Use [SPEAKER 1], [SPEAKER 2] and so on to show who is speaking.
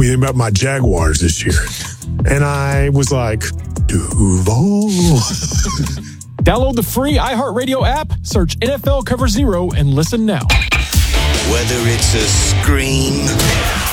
[SPEAKER 1] me about my Jaguars this year. And I was like, Duval.
[SPEAKER 2] Download the free iHeartRadio app, search NFL Cover Zero, and listen now.
[SPEAKER 3] Whether it's a scream